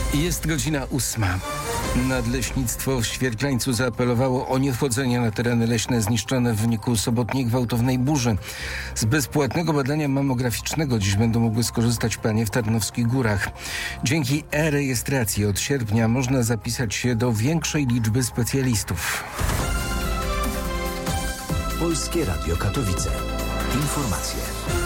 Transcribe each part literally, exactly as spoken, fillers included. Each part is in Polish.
Jest godzina ósma. Nadleśnictwo w Świerklańcu zaapelowało o niewchodzenie na tereny leśne zniszczone w wyniku sobotniej gwałtownej burzy. Z bezpłatnego badania mammograficznego dziś będą mogły skorzystać panie w Tarnowskich Górach. Dzięki e-rejestracji od sierpnia można zapisać się do większej liczby specjalistów. Polskie Radio Katowice. Informacje.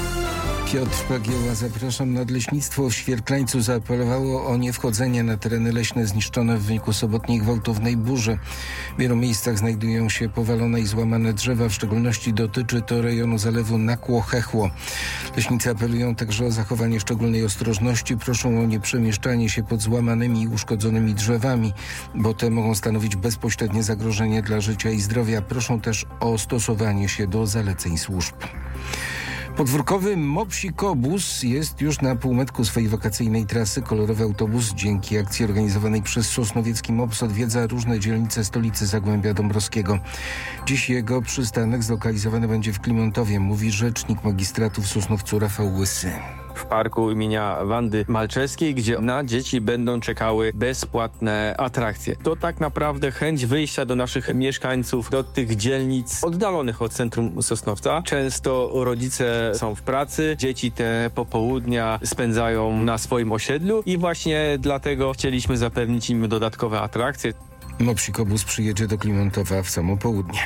Piotr Pagieła, zapraszam. Nadleśnictwo w Świerklańcu zaapelowało o niewchodzenie na tereny leśne zniszczone w wyniku sobotniej gwałtownej burzy. W wielu miejscach znajdują się powalone i złamane drzewa, w szczególności dotyczy to rejonu zalewu Nakło-Chechło. Leśnicy apelują także o zachowanie szczególnej ostrożności. Proszą o nieprzemieszczanie się pod złamanymi i uszkodzonymi drzewami, bo te mogą stanowić bezpośrednie zagrożenie dla życia i zdrowia. Proszą też o stosowanie się do zaleceń służb. Podwórkowy Mopsikobus jest już na półmetku swojej wakacyjnej trasy. Kolorowy autobus dzięki akcji organizowanej przez Sosnowiecki Mops odwiedza różne dzielnice stolicy Zagłębia Dąbrowskiego. Dziś jego przystanek zlokalizowany będzie w Klimontowie, mówi rzecznik magistratu w Sosnowcu Rafał Łysy. W parku imienia Wandy Malczewskiej, gdzie na dzieci będą czekały bezpłatne atrakcje. To tak naprawdę chęć wyjścia do naszych mieszkańców, do tych dzielnic oddalonych od centrum Sosnowca. Często rodzice są w pracy, dzieci te popołudnia spędzają na swoim osiedlu i właśnie dlatego chcieliśmy zapewnić im dodatkowe atrakcje. Mopsikobus przyjedzie do Klimontowa w samo południe.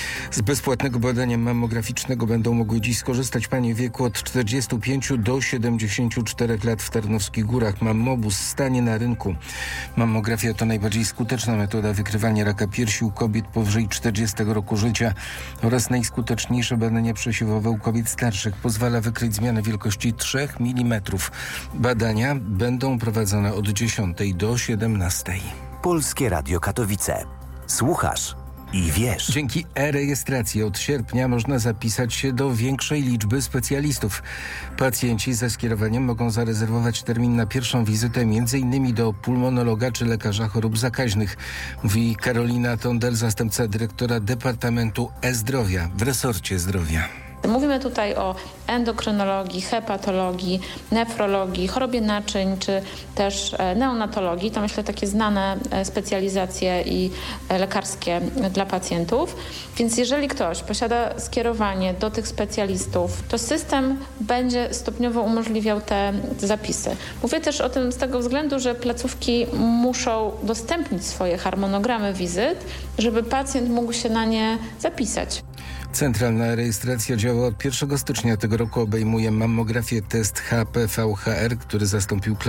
Z bezpłatnego badania mammograficznego będą mogły dziś skorzystać panie w wieku od czterdziestu pięciu do siedemdziesięciu czterech lat w Tarnowskich Górach. Mammobus stanie na rynku. Mammografia to najbardziej skuteczna metoda wykrywania raka piersi u kobiet powyżej czterdziestego roku życia oraz najskuteczniejsze badanie przesiewowe u kobiet starszych. Pozwala wykryć zmianę wielkości trzech milimetrów. Badania będą prowadzone od dziesiątej do siedemnastej. Polskie Radio Katowice. Słuchasz i wiesz. Dzięki e-rejestracji od sierpnia można zapisać się do większej liczby specjalistów. Pacjenci ze skierowaniem mogą zarezerwować termin na pierwszą wizytę m.in. do pulmonologa czy lekarza chorób zakaźnych, mówi Karolina Tondel, zastępca dyrektora Departamentu E-Zdrowia w resorcie zdrowia. Mówimy tutaj o endokrynologii, hepatologii, nefrologii, chorobie naczyń, czy też neonatologii. To myślę takie znane specjalizacje i lekarskie dla pacjentów. Więc jeżeli ktoś posiada skierowanie do tych specjalistów, to system będzie stopniowo umożliwiał te zapisy. Mówię też o tym z tego względu, że placówki muszą udostępnić swoje harmonogramy wizyt, żeby pacjent mógł się na nie zapisać. Centralna rejestracja działa od pierwszego stycznia tego roku. Obejmuje mammografię, test H P V H R, który zastąpił